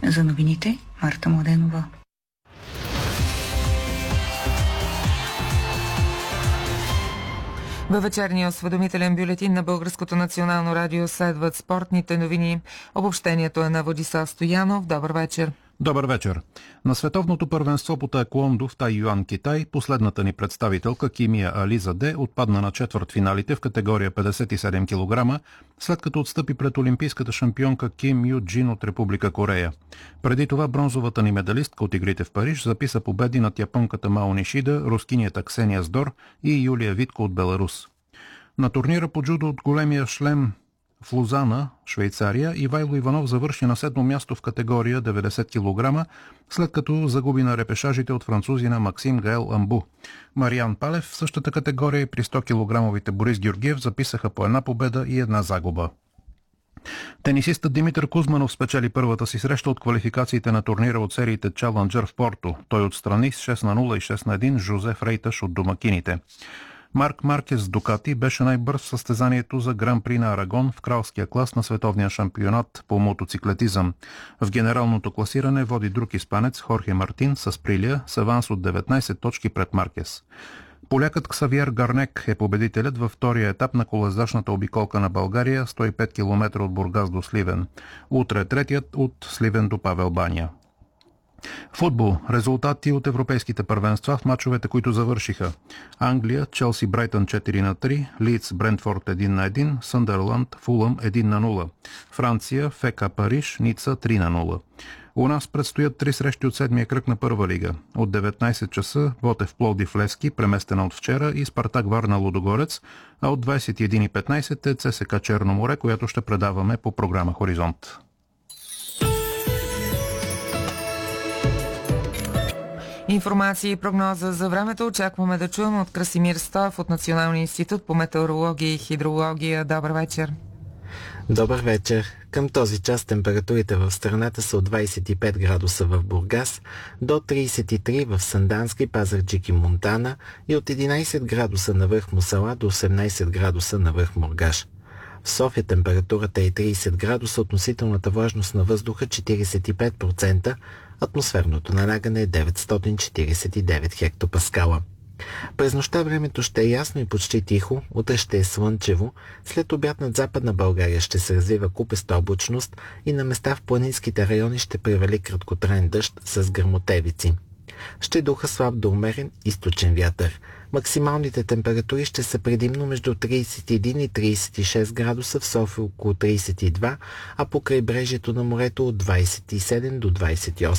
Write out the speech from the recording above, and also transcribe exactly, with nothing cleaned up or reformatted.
За новините, Марта Младенова. Във вечерния осведомителен бюлетин на Българското национално радио следват спортните новини. Обобщението е на Владислав Стоянов. Добър вечер. Добър вечер. На световното първенство по таеквондо в Тайюан, Китай, последната ни представителка Кимия Ализаде отпадна на четвъртфиналите в категория петдесет и седем килограма, след като отстъпи пред олимпийската шампионка Ким Ю Джин от Република Корея. Преди това бронзовата ни медалистка от игрите в Париж записа победи над японката Мао Нишида, рускинята Ксения Здор и Юлия Витко от Беларус. На турнира по джудо от големия шлем в Лозана, Швейцария, Ивайло Иванов завърши на седмо място в категория деветдесет килограма, след като загуби на репешажите от французина Максим Гаел Амбу. Мариан Палев в същата категория при сто килограмовите Борис Георгиев записаха по една победа и една загуба. Тенисистът Димитър Кузманов спечели първата си среща от квалификациите на турнира от сериите Чаленджър в Порто. Той отстрани с шест на нула и шест на един Жозеф Рейташ от домакините. Марк Маркес Дукати беше най-бърз в състезанието за Гран-при на Арагон в кралския клас на световния шампионат по мотоциклетизъм. В генералното класиране води друг испанец Хорхе Мартин с Прилия с аванс от деветнайсет точки пред Маркес. Полякът Ксавиер Гарнек е победителят във втория етап на колездачната обиколка на България, сто и пет километра от Бургас до Сливен. Утре третият от Сливен до Павел Баня. Футбол. Резултати от европейските първенства в мачовете, които завършиха. Англия, Челси Брайтън четири на три, Лидс Брентфорд едно на едно, Съндърланд Фулъм едно на нула. Франция, ФК Париж, Ница три на нула. У нас предстоят три срещи от седмия кръг на първа лига. От деветнайсет часа Ботев Пловдив Левски, преместена от вчера, и Спартак Варна Лудогорец, а от двайсет и една и петнайсет е ЦСКА Черно море, която ще предаваме по програма Хоризонт. Информация и прогноза за времето очакваме да чуем от Красимир Стоев от Националния институт по метеорология и хидрология. Добър вечер. Добър вечер. Към този час температурите в страната са от двайсет и пет градуса в Бургас до трийсет и три в Сандански, Пазарджик и Монтана и от единайсет градуса на връх Мусала до осемнайсет градуса на връх Мургаш. В София температурата е трийсет градуса, относителната влажност на въздуха четирийсет и пет процента, атмосферното налягане е деветстотин четирийсет и девет хектопаскала. През нощта времето ще е ясно и почти тихо, утре ще е слънчево, след обяд над Западна България ще се развива купеста облачност и на места в планинските райони ще превали краткотраен дъжд с гръмотевици. Ще духа слаб до умерен източен вятър. Максималните температури ще са предимно между трийсет и един и трийсет и шест градуса, в София около трийсет и два, а по крайбрежието на морето от двайсет и седем до двайсет и осем.